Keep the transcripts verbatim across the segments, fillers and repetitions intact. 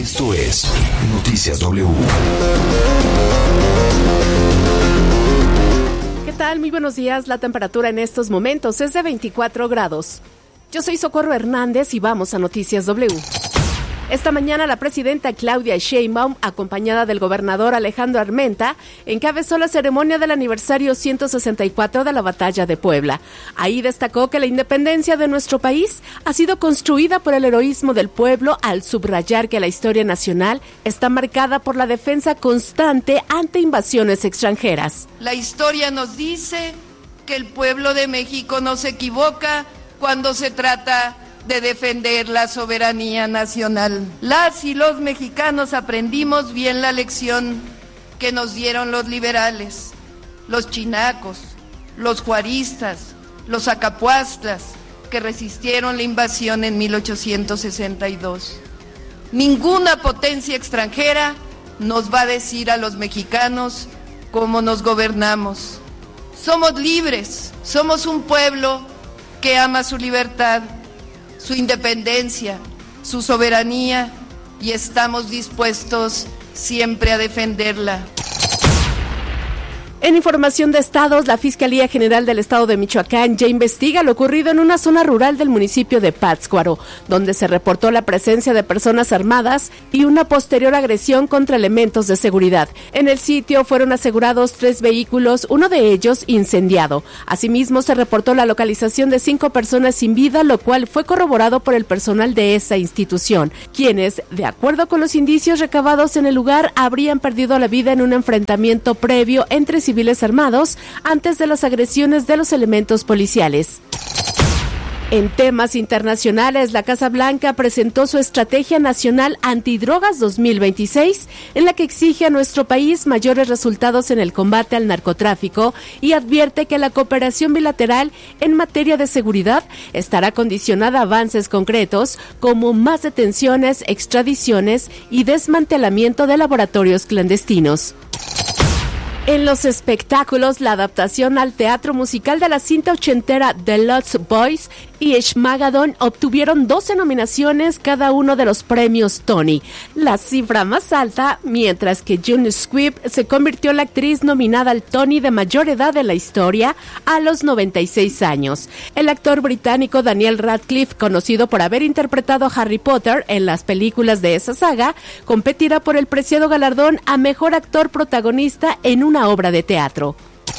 Esto es Noticias W. ¿Qué tal? Muy buenos días. La temperatura en estos momentos es de veinticuatro grados. Yo soy Socorro Hernández y vamos a Noticias W. Esta mañana la presidenta Claudia Sheinbaum, acompañada del gobernador Alejandro Armenta, encabezó la ceremonia del aniversario ciento sesenta y cuatro de la Batalla de Puebla. Ahí destacó que la independencia de nuestro país ha sido construida por el heroísmo del pueblo, al subrayar que la historia nacional está marcada por la defensa constante ante invasiones extranjeras. La historia nos dice que el pueblo de México no se equivoca cuando se trata de defender la soberanía nacional. Las y los mexicanos aprendimos bien la lección que nos dieron los liberales, los chinacos, los juaristas, los acapuastlas, que resistieron la invasión en mil ochocientos sesenta y dos. Ninguna potencia extranjera nos va a decir a los mexicanos cómo nos gobernamos. Somos libres, somos un pueblo que ama su libertad, su independencia, su soberanía, y estamos dispuestos siempre a defenderla. En información de estados, la Fiscalía General del Estado de Michoacán ya investiga lo ocurrido en una zona rural del municipio de Pátzcuaro, donde se reportó la presencia de personas armadas y una posterior agresión contra elementos de seguridad. En el sitio fueron asegurados tres vehículos, uno de ellos incendiado. Asimismo, se reportó la localización de cinco personas sin vida, lo cual fue corroborado por el personal de esa institución, quienes, de acuerdo con los indicios recabados en el lugar, habrían perdido la vida en un enfrentamiento previo entre civiles armados antes de las agresiones de los elementos policiales. En temas internacionales, la Casa Blanca presentó su Estrategia Nacional Antidrogas dos mil veintiséis, en la que exige a nuestro país mayores resultados en el combate al narcotráfico y advierte que la cooperación bilateral en materia de seguridad estará condicionada a avances concretos como más detenciones, extradiciones y desmantelamiento de laboratorios clandestinos. En los espectáculos, la adaptación al teatro musical de la cinta ochentera The Lost Boys y Schmageddon obtuvieron doce nominaciones cada uno de los premios Tony, la cifra más alta, mientras que June Squibb se convirtió en la actriz nominada al Tony de mayor edad de la historia a los noventa y seis años. El actor británico Daniel Radcliffe, conocido por haber interpretado a Harry Potter en las películas de esa saga, competirá por el preciado galardón a mejor actor protagonista en un una obra de teatro.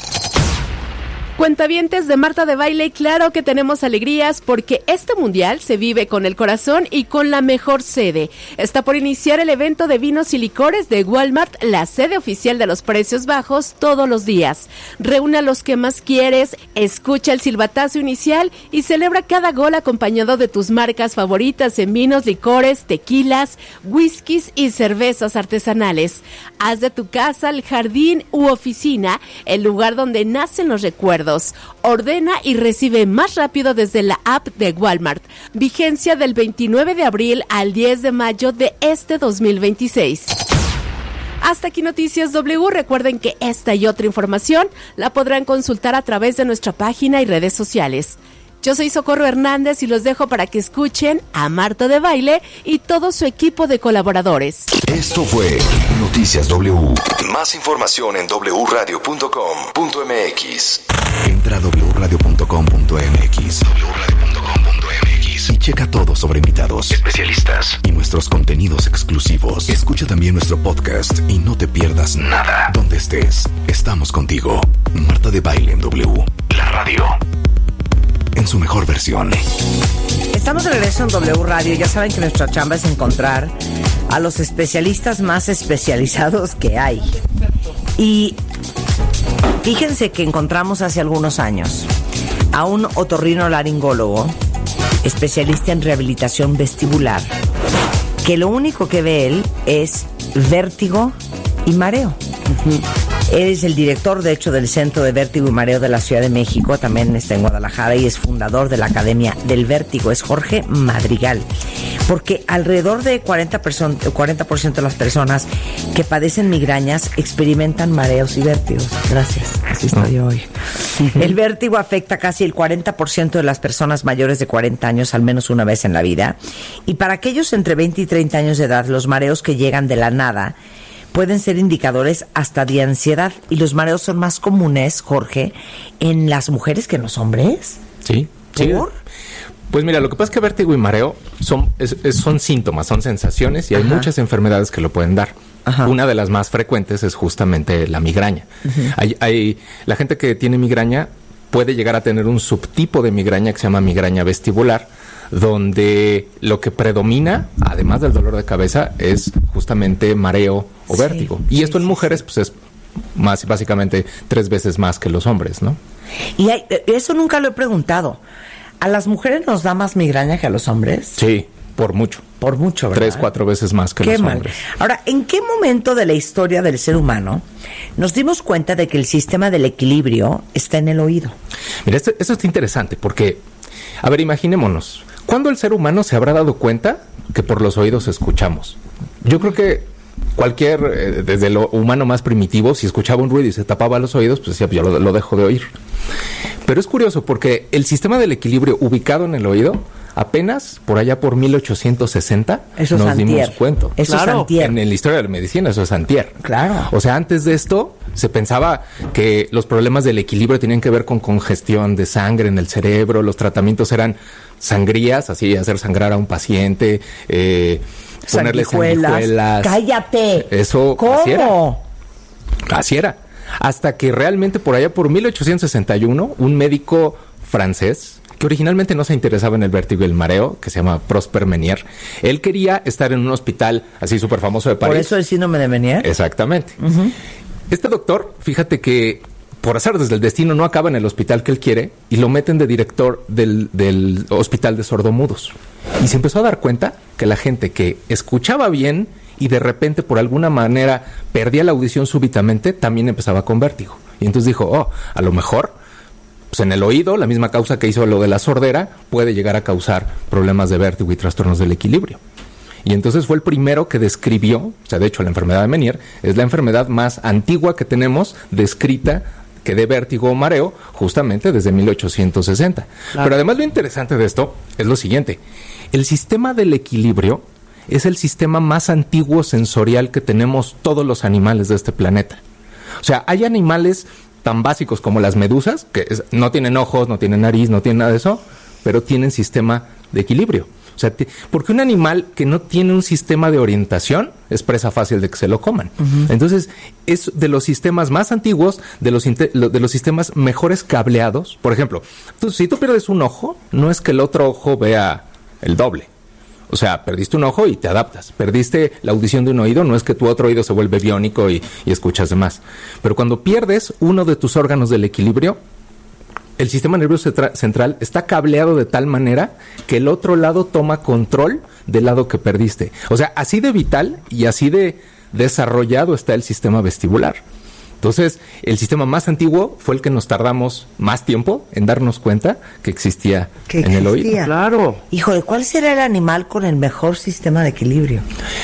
Cuentavientes de Marta de Baile, claro que tenemos alegrías porque este mundial se vive con el corazón y con la mejor sede. Está por iniciar el evento de vinos y licores de Walmart, la sede oficial de los precios bajos todos los días. Reúne a los que más quieres, escucha el silbatazo inicial y celebra cada gol acompañado de tus marcas favoritas en vinos, licores, tequilas, whiskies y cervezas artesanales. Haz de tu casa, el jardín u oficina el lugar donde nacen los recuerdos. Ordena y recibe más rápido desde la app de Walmart. Vigencia del veintinueve de abril al diez de mayo de este dos mil veintiséis. Hasta aquí Noticias W. Recuerden que esta y otra información la podrán consultar a través de nuestra página y redes sociales. Yo soy Socorro Hernández y los dejo para que escuchen a Marta de Baile y todo su equipo de colaboradores. Esto fue Noticias W. Más información en doble u radio punto com punto m x. Entra a doble u radio punto com punto m x. doble u radio punto com punto m x. Y checa todo sobre invitados, especialistas y nuestros contenidos exclusivos. Escucha también nuestro podcast y no te pierdas nada. Donde estés, estamos contigo. Marta de Baile en W. La radio en su mejor versión. Estamos de regreso en W Radio. Ya saben que nuestra chamba es encontrar a los especialistas más especializados que hay. Y fíjense que encontramos hace algunos años a un otorrinolaringólogo, especialista en rehabilitación vestibular, que lo único que ve él es vértigo y mareo. Uh-huh. Él es el director, de hecho, del Centro de Vértigo y Mareo de la Ciudad de México, también está en Guadalajara y es fundador de la Academia del Vértigo, es Jorge Madrigal. porque alrededor de cuarenta por ciento de las personas que padecen migrañas experimentan mareos y vértigos. Gracias, así estoy yo hoy. El vértigo afecta casi el cuarenta por ciento de las personas mayores de cuarenta años al menos una vez en la vida. Y para aquellos entre veinte y treinta años de edad, los mareos que llegan de la nada pueden ser indicadores hasta de ansiedad. Y los mareos son más comunes, Jorge, en las mujeres que en los hombres. Sí. ¿Por? Sí. Pues mira, lo que pasa es que vértigo y mareo son, es, es, son síntomas, son sensaciones y hay Ajá. muchas enfermedades que lo pueden dar. Ajá. Una de las más frecuentes es justamente la migraña. Uh-huh. Hay, hay, la gente que tiene migraña puede llegar a tener un subtipo de migraña que se llama migraña vestibular, donde lo que predomina, además del dolor de cabeza, es justamente mareo o vértigo. Sí, y esto sí, en mujeres, sí. pues es más básicamente tres veces más que los hombres, ¿no? Y hay, eso nunca lo he preguntado. ¿A las mujeres nos da más migraña que a los hombres? Sí, por mucho. Por mucho, ¿verdad? Tres, cuatro veces más que qué los mal. hombres. Ahora, ¿en qué momento de la historia del ser humano nos dimos cuenta de que el sistema del equilibrio está en el oído? Mira, esto, esto está interesante porque, a ver, imaginémonos, ¿cuándo el ser humano se habrá dado cuenta que por los oídos escuchamos? Yo creo que cualquier, eh, desde lo humano más primitivo, si escuchaba un ruido y se tapaba los oídos, pues decía, pues yo lo, lo dejo de oír. Pero es curioso porque el sistema del equilibrio ubicado en el oído, apenas por allá por mil ochocientos sesenta eso nos antier. dimos cuenta. Eso claro, es antier. En, en la historia de la medicina eso es antier. Claro. O sea, antes de esto se pensaba que los problemas del equilibrio tenían que ver con congestión de sangre en el cerebro, los tratamientos eran sangrías, así hacer sangrar a un paciente, eh, ponerle sanguijuelas. ¡Cállate! Eso, ¿cómo? Así era. Así era. Hasta que realmente por allá por mil ochocientos sesenta y uno, un médico francés, que originalmente no se interesaba en el vértigo y el mareo, que se llama Prosper Ménière, él quería estar en un hospital así súper famoso de París. ¿Por eso el síndrome de Ménière? Exactamente. Uh-huh. Este doctor, fíjate que por azar desde el destino no acaba en el hospital que él quiere y lo meten de director del, del hospital de sordomudos. Y se empezó a dar cuenta que la gente que escuchaba bien y de repente por alguna manera perdía la audición súbitamente, también empezaba con vértigo. Y entonces dijo, oh, a lo mejor pues en el oído, la misma causa que hizo lo de la sordera, puede llegar a causar problemas de vértigo y trastornos del equilibrio. Y entonces fue el primero que describió, o sea, de hecho la enfermedad de Ménière es la enfermedad más antigua que tenemos descrita que dé vértigo o mareo, justamente desde mil ochocientos sesenta. Claro. Pero además lo interesante de esto es lo siguiente, el sistema del equilibrio es el sistema más antiguo sensorial que tenemos todos los animales de este planeta. O sea, hay animales tan básicos como las medusas, que es, no tienen ojos, no tienen nariz, no tienen nada de eso, pero tienen sistema de equilibrio. O sea, te, porque un animal que no tiene un sistema de orientación es presa fácil de que se lo coman. Uh-huh. Entonces, es de los sistemas más antiguos, de los, de los sistemas mejores cableados. Por ejemplo, tú, si tú pierdes un ojo, no es que el otro ojo vea el doble. O sea, perdiste un ojo y te adaptas. Perdiste la audición de un oído, no es que tu otro oído se vuelve biónico y, y escuchas de más. Pero cuando pierdes uno de tus órganos del equilibrio, el sistema nervioso central está cableado de tal manera que el otro lado toma control del lado que perdiste. O sea, así de vital y así de desarrollado está el sistema vestibular. Entonces, el sistema más antiguo fue el que nos tardamos más tiempo en darnos cuenta que existía que en existía. el oído. Claro. Híjole, ¿cuál será el animal con el mejor sistema de equilibrio?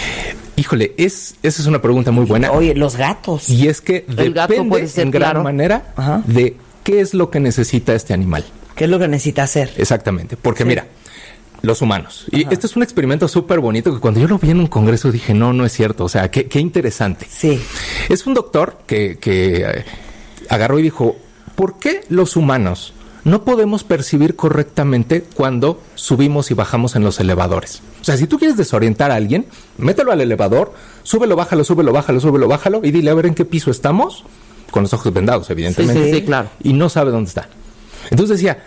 Híjole, es, esa es una pregunta muy buena. Oye, los gatos. Y es que el depende ser, en gran claro. manera Ajá. de qué es lo que necesita este animal. ¿Qué es lo que necesita hacer? Exactamente, porque sí. mira, los humanos. Y Ajá. este es un experimento súper bonito que cuando yo lo vi en un congreso dije, no, no es cierto. O sea, qué, qué interesante. Sí. Es un doctor que, que eh, agarró y dijo, ¿por qué los humanos no podemos percibir correctamente cuando subimos y bajamos en los elevadores? O sea, si tú quieres desorientar a alguien, mételo al elevador, súbelo, bájalo, súbelo, bájalo, súbelo, bájalo y dile a ver en qué piso estamos, con los ojos vendados, evidentemente. Sí, sí, sí, claro. Y no sabe dónde está. Entonces decía,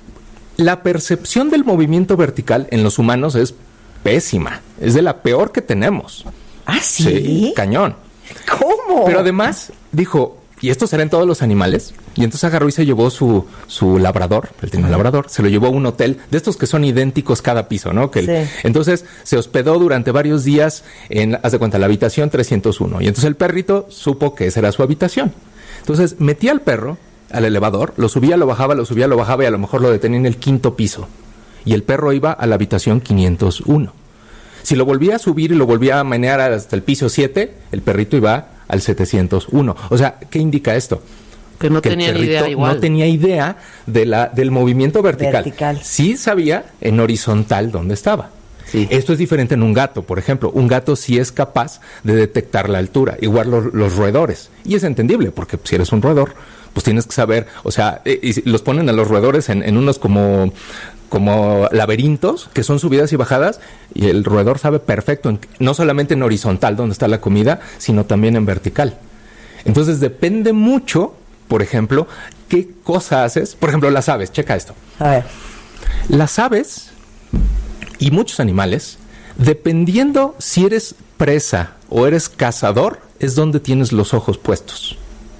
la percepción del movimiento vertical en los humanos es pésima. Es de la peor que tenemos. ¿Ah, sí? Sí, cañón. ¿Cómo? Pero además dijo, ¿y esto será en todos los animales? Y entonces agarró y se llevó su, su labrador, él tiene un labrador, se lo llevó a un hotel de estos que son idénticos cada piso, ¿no? Que el, sí. Entonces se hospedó durante varios días en, haz de cuenta, la habitación trescientos uno. Y entonces el perrito supo que esa era su habitación. Entonces metía al perro al elevador, lo subía, lo bajaba, lo subía, lo bajaba y a lo mejor lo detenía en el quinto piso. Y el perro iba a la habitación quinientos uno. Si lo volvía a subir y lo volvía a menear hasta el piso siete, el perrito iba al setecientos uno. O sea, ¿qué indica esto? Que no que tenía el ni idea igual. No tenía idea de la, del movimiento vertical. vertical. Sí sabía en horizontal dónde estaba. Sí. Esto es diferente en un gato, por ejemplo. Un gato sí es capaz de detectar la altura, igual los, los roedores. Y es entendible, porque si eres un roedor, pues tienes que saber, o sea, eh, y los ponen a los roedores en, en unos como, como laberintos, que son subidas y bajadas, y el roedor sabe perfecto, en, no solamente en horizontal, donde está la comida, sino también en vertical. Entonces depende mucho, por ejemplo, qué cosa haces. Por ejemplo, las aves, checa esto. A ver. Las aves y muchos animales, dependiendo si eres presa o eres cazador, es donde tienes los ojos puestos.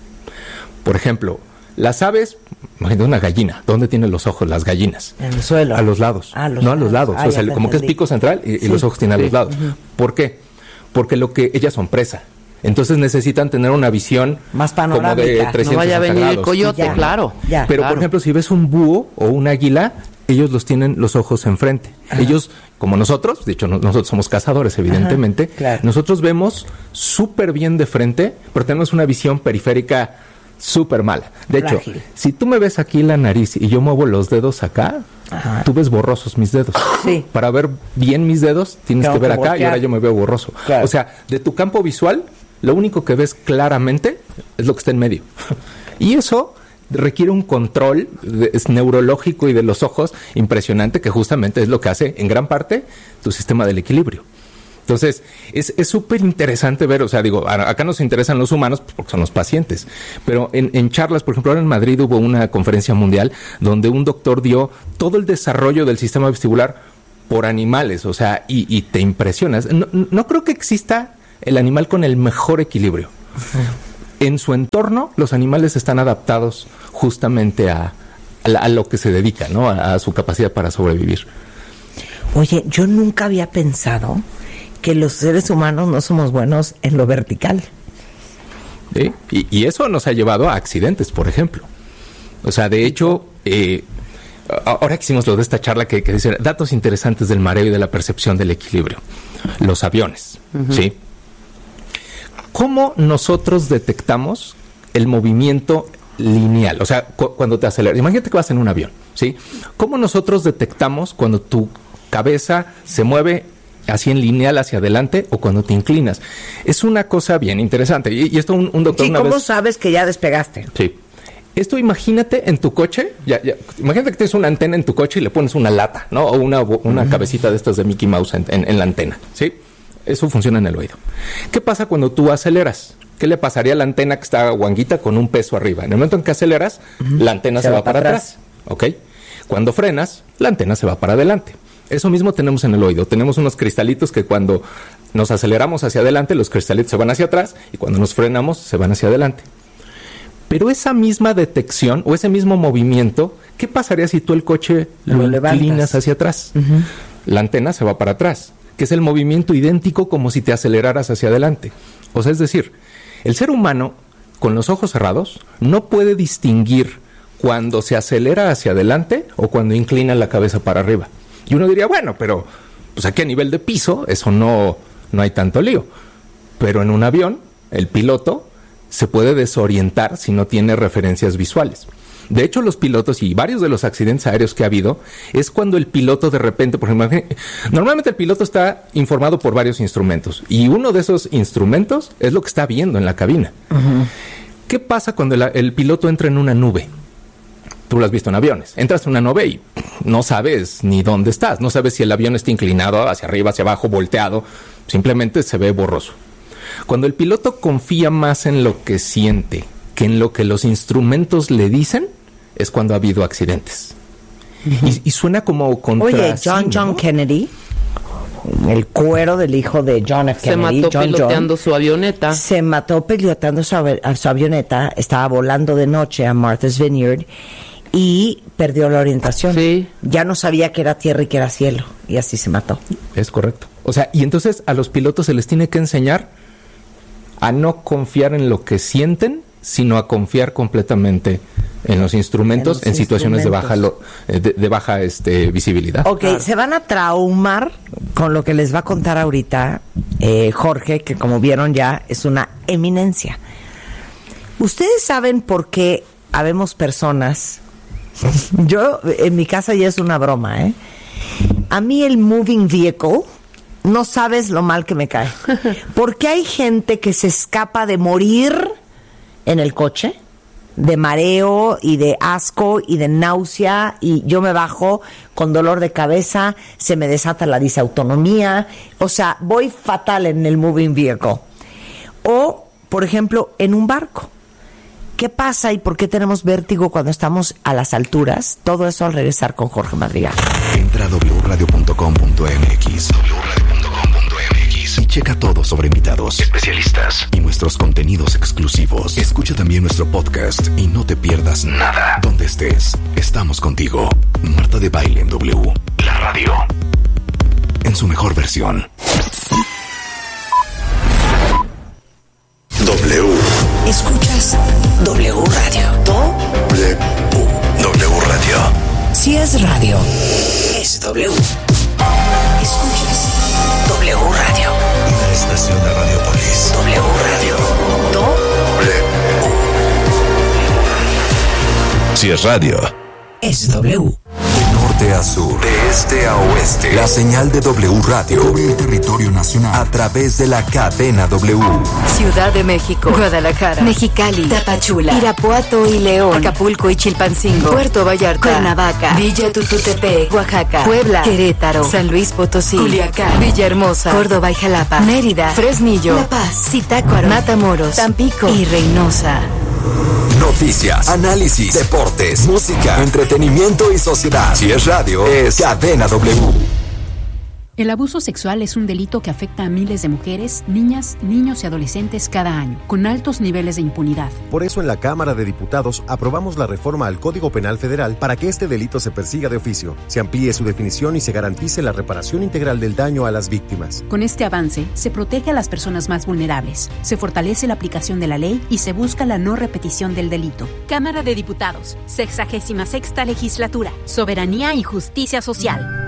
Por ejemplo, las aves, imagínate una gallina, ¿dónde tienen los ojos las gallinas? En el suelo. A los lados. Ah, los no, a los lados. Ah, o sea, ya te como que es entendí. pico central y, y Sí, los ojos tienen sí. a los lados. Uh-huh. ¿Por qué? Porque lo que ellas son presa. Entonces necesitan tener una visión Más como panorámica. de No trescientos No vaya a venir el grados. coyote, Ya. claro. Ya. Pero, Claro. por ejemplo, si ves un búho o un águila, ellos los tienen los ojos enfrente. Ajá. Ellos, como nosotros, de hecho, no- nosotros somos cazadores, evidentemente, Ajá, claro. nosotros vemos súper bien de frente, pero tenemos una visión periférica súper mala. De hecho, Frágil. si tú me ves aquí la nariz y yo muevo los dedos acá, Ajá. tú ves borrosos mis dedos. Sí. Para ver bien mis dedos, tienes Tengo que ver que acá y voltear. ahora yo me veo borroso. Claro. O sea, de tu campo visual, lo único que ves claramente es lo que está en medio. Y eso requiere un control de- es neurológico y de los ojos impresionante, que justamente es lo que hace en gran parte tu sistema del equilibrio. Entonces, es es súper interesante ver, o sea, digo, a- acá nos interesan los humanos porque son los pacientes, pero en, en charlas, por ejemplo, ahora en Madrid hubo una conferencia mundial donde un doctor dio todo el desarrollo del sistema vestibular por animales, o sea, y, y te impresionas. No, no creo que exista el animal con el mejor equilibrio. En su entorno, los animales están adaptados justamente a, a, la- a lo que se dedica, ¿no? A, a su capacidad para sobrevivir. Oye, yo nunca había pensado que los seres humanos no somos buenos en lo vertical. ¿Sí? Y, y eso nos ha llevado a accidentes, por ejemplo. O sea, de hecho, eh, a- ahora que hicimos lo de esta charla que, que dice datos interesantes del mareo y de la percepción del equilibrio. Los aviones, ¿sí? ¿Cómo nosotros detectamos el movimiento lineal? O sea, cu- cuando te aceleras. Imagínate que vas en un avión, ¿sí? ¿Cómo nosotros detectamos cuando tu cabeza se mueve así en lineal hacia adelante o cuando te inclinas? Es una cosa bien interesante. Y, y esto un, un doctor ¿Y una cómo vez... sabes que ya despegaste? Sí. Esto imagínate en tu coche, ya, ya, imagínate que tienes una antena en tu coche y le pones una lata, ¿no? O una, bo- una cabecita de estas de Mickey Mouse en, en- en la antena, ¿sí? Eso funciona en el oído. ¿Qué pasa cuando tú aceleras? ¿Qué le pasaría a la antena que está guanguita con un peso arriba? En el momento en que aceleras, la antena se, va, para atrás, ¿ok? Cuando frenas, la antena se va para adelante. Eso mismo tenemos en el oído. Tenemos unos cristalitos que cuando nos aceleramos hacia adelante, los cristalitos se van hacia atrás y cuando nos frenamos, se van hacia adelante. Pero esa misma detección o ese mismo movimiento, ¿qué pasaría si tú el coche lo, Lo levantas. inclinas hacia atrás? La antena se va para atrás, que es el movimiento idéntico como si te aceleraras hacia adelante. O sea, es decir, el ser humano con los ojos cerrados no puede distinguir cuando se acelera hacia adelante o cuando inclina la cabeza para arriba. Y uno diría, bueno, pero pues aquí a nivel de piso eso no, no hay tanto lío. Pero en un avión, el piloto se puede desorientar si no tiene referencias visuales. De hecho, los pilotos y varios de los accidentes aéreos que ha habido es cuando el piloto de repente, por ejemplo, normalmente el piloto está informado por varios instrumentos y uno de esos instrumentos es lo que está viendo en la cabina. Uh-huh. ¿Qué pasa cuando el, el piloto entra en una nube? Tú lo has visto en aviones. Entras en una nube y no sabes ni dónde estás. No sabes si el avión está inclinado hacia arriba, hacia abajo, volteado. Simplemente se ve borroso. Cuando el piloto confía más en lo que siente que en lo que los instrumentos le dicen, es cuando ha habido accidentes. Uh-huh. y, y suena como contra... Oye, John sí, John ¿no? Kennedy, el cuero del hijo de John F. Se Kennedy, mató John piloteando John, su avioneta. se mató pilotando su, ave- a su avioneta, estaba volando de noche a Martha's Vineyard y perdió la orientación. Sí. Ya no sabía que era tierra y que era cielo, y así se mató. Es correcto. O sea, y entonces a los pilotos se les tiene que enseñar a no confiar en lo que sienten, sino a confiar completamente en los instrumentos en, los en situaciones instrumentos. de baja lo, de, de baja este visibilidad. Ok, claro. Se van a traumar con lo que les va a contar ahorita eh, Jorge, que como vieron ya es una eminencia. Ustedes saben por qué habemos personas. Yo en mi casa ya es una broma, ¿eh? A mí el moving vehicle, no sabes lo mal que me cae. Porque hay gente que se escapa de morir en el coche, de mareo y de asco y de náusea, y yo me bajo con dolor de cabeza, se me desata la disautonomía, o sea, voy fatal en el moving vehicle. O, por ejemplo, en un barco. ¿Qué pasa y por qué tenemos vértigo cuando estamos a las alturas? Todo eso al regresar con Jorge Madrigal. Entra a doble u radio punto com punto m x doble u radio punto com punto m x y checa todo sobre invitados, especialistas y nuestros contenidos exclusivos. Escucha también nuestro podcast y no te pierdas nada. Donde estés, estamos contigo. Marta de Baile en W, la radio, en su mejor versión. W. Escuchas W Radio. W. W Radio. Si es radio, es W. Escuchas W Radio. Una estación de Radiopolis. W Radio. W. Si es radio, es W. De norte a sur, de este a oeste, la señal de W Radio cubre el territorio nacional a través de la cadena W. Ciudad de México, Guadalajara, Mexicali, Tapachula, Irapuato y León, Acapulco y Chilpancingo, Puerto Vallarta, Cuernavaca, Villa Tututepec, Oaxaca, Puebla, Querétaro, San Luis Potosí, Culiacán, Villahermosa, Córdoba y Jalapa, Mérida, Fresnillo, La Paz, Zitácuaro, Matamoros, Tampico y Reynosa. Noticias, análisis, deportes, música, entretenimiento y sociedad. Si es radio, es Cadena W. El abuso sexual es un delito que afecta a miles de mujeres, niñas, niños y adolescentes cada año, con altos niveles de impunidad. Por eso en la Cámara de Diputados aprobamos la reforma al Código Penal Federal para que este delito se persiga de oficio, se amplíe su definición y se garantice la reparación integral del daño a las víctimas. Con este avance, se protege a las personas más vulnerables, se fortalece la aplicación de la ley y se busca la no repetición del delito. Cámara de Diputados, sexagésima sexta legislatura, soberanía y justicia social.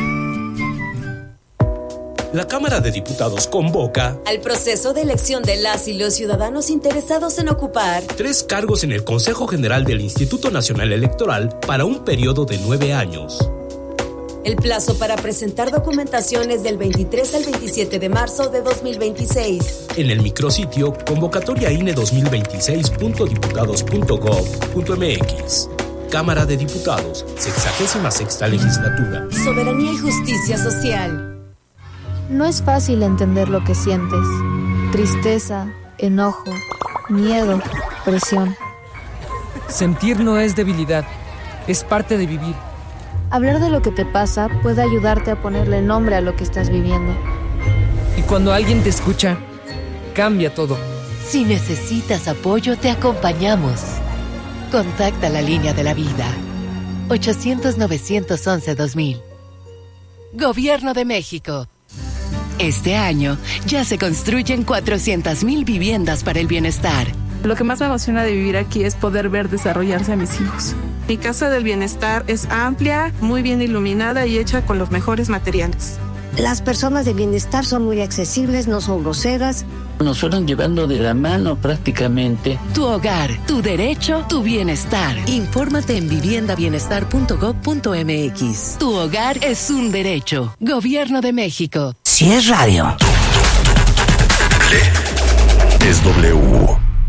La Cámara de Diputados convoca al proceso de elección de las y los ciudadanos interesados en ocupar tres cargos en el Consejo General del Instituto Nacional Electoral para un periodo de nueve años. El plazo para presentar documentación es del veintitrés al veintisiete de marzo de dos mil veintiséis. En el micrositio convocatoria I N E dos mil veintiséis punto diputados punto gob punto m x. Cámara de Diputados, sexagésima sexta legislatura. Soberanía y justicia social. No es fácil entender lo que sientes. Tristeza, enojo, miedo, presión. Sentir no es debilidad, es parte de vivir. Hablar de lo que te pasa puede ayudarte a ponerle nombre a lo que estás viviendo. Y cuando alguien te escucha, cambia todo. Si necesitas apoyo, te acompañamos. Contacta la línea de la vida. ochocientos, novecientos once, dos mil. Gobierno de México. Este año ya se construyen cuatrocientas mil viviendas para el bienestar. Lo que más me emociona de vivir aquí es poder ver desarrollarse a mis hijos. Mi casa del bienestar es amplia, muy bien iluminada y hecha con los mejores materiales. Las personas de bienestar son muy accesibles, no son groseras. Nos fueron llevando de la mano prácticamente. Tu hogar, tu derecho, tu bienestar. Infórmate en vivienda bienestar punto gob punto m x. Tu hogar es un derecho. Gobierno de México. Si es radio, es W.